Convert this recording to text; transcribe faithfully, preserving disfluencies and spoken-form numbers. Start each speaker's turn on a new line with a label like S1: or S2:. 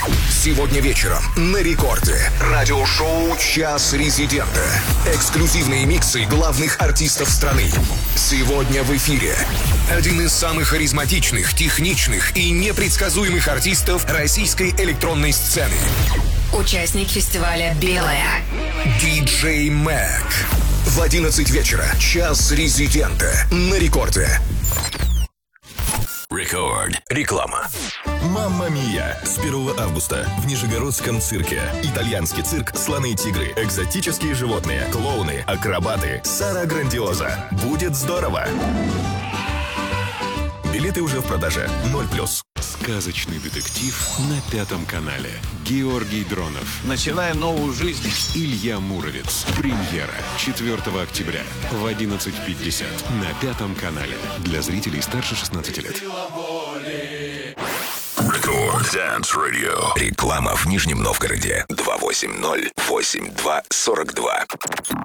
S1: Сегодня вечером на Рекорде. Радиошоу «Час Резидента». Эксклюзивные миксы главных артистов страны. Сегодня в эфире один из самых харизматичных, техничных и непредсказуемых артистов российской электронной сцены.
S2: Участник фестиваля «Белая».
S1: диджей Мэг. В одиннадцать вечера. «Час Резидента» на Рекорде.
S3: Рекорд. Реклама.
S4: «Мамма Мия» с первого августа в Нижегородском цирке. Итальянский цирк, слоны и тигры, экзотические животные, клоуны, акробаты. Сара Грандиоза. Будет здорово! Билеты уже в продаже. ноль плюс.
S5: Сказочный детектив на Пятом канале. Георгий Дронов.
S6: Начинаем новую жизнь.
S5: Илья Муромец. Премьера четвёртого октября в одиннадцать пятьдесят на Пятом канале. Для зрителей старше шестнадцати лет.
S3: Рекорд Dance Radio. Реклама в Нижнем Новгороде. два восемь ноль восемь два сорок два.